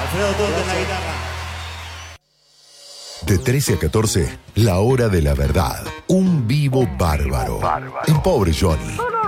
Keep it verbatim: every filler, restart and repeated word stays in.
Alfredo Tote en la guitarra. De trece a catorce, la hora de la verdad. Un vivo bárbaro. El pobre Johnny.